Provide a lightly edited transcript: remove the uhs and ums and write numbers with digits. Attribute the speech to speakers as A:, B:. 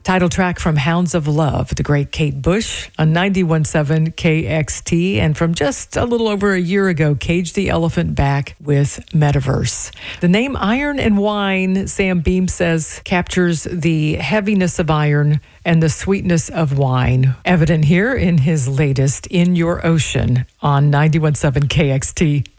A: Title track from Hounds of Love, the great Kate Bush on 91.7 KXT. And from just a little over a year ago, Cage the Elephant back with Metaverse. The name Iron and Wine, Sam Beam says, captures the heaviness of iron and the sweetness of wine, evident here in his latest In Your Ocean on 91.7 KXT.